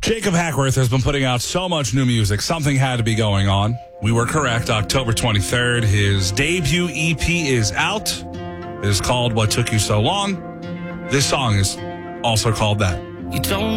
Jacob Hackworth has been putting out so much new music. Something had to be going on. We were correct. October 23rd, his debut EP is out. It is called What Took You So Long. This song is also called that. You don't